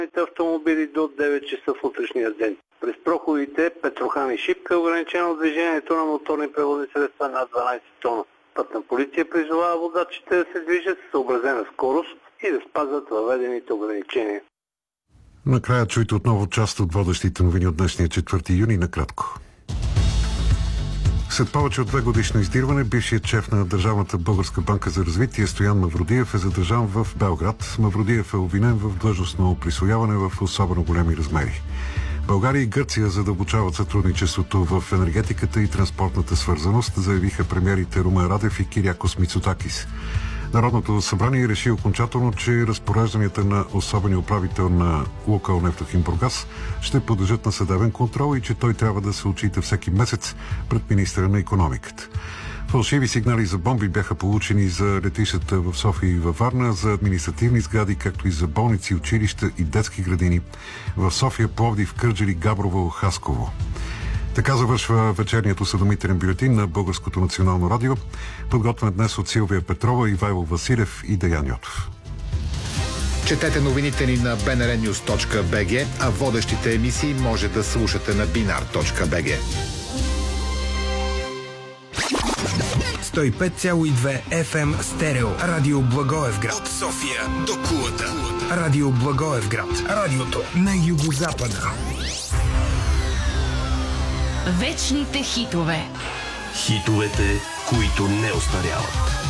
автомобили до 9 часа в утрешния ден. През проходите Петрохан и Шипка е ограничено движението на моторни превозни средства над 12 тона. Пътна полиция призовава водачите да се движат с съобразена скорост и да спазват въведените ограничения. Накрая чуйте отново част от водещите новини от днешния 4 юни накратко. След повече от 2 годишно издирване, бившият шеф на Държавната българска банка за развитие Стоян Мавродиев е задържан в Белград. Мавродиев е обвинен в длъжностно присвояване в особено големи размери. България и Гърция задълбочават сътрудничеството в енергетиката и транспортната свързаност, заявиха премиерите Румен Радев и Кириакос Мицотакис. Народното събрание реши окончателно, че разпорежданията на особения управител на Лукойл Нефтохим Бургас ще подлежат на съдебен контрол и че той трябва да се отчита всеки месец пред министъра на икономиката. Фалшиви сигнали за бомби бяха получени за летищата в София и във Варна, за административни сгради, както и за болници, училища и детски градини в София, Пловдив, Кърджали, Габрово, Хасково. Така завършва вечерният осведомителен бюлетин на Българското национално радио, подготвен днес от Силвия Петрова, Ивайло Василев и Деян Йотов. Четете новините ни на bnrnews.bg, а водещите емисии може да слушате на binar.bg. 105,2 FM стерео. Радио Благоевград. От София до Кулата. Радио Благоевград. Радиото на югозапада. Вечните хитове. Хитовете, които не остаряват.